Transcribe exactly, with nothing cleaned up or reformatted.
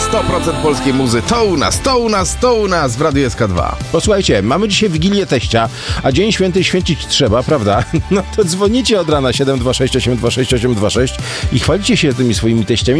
sto procent polskiej muzy. To u nas, to u nas, to u nas w Radiu S K dwa. Posłuchajcie, mamy dzisiaj Wigilię Teścia, a Dzień Święty święcić trzeba, prawda? No to dzwonicie od rana siedem dwa sześć osiem dwa sześć osiem dwa sześć i chwalicie się tymi swoimi teściami.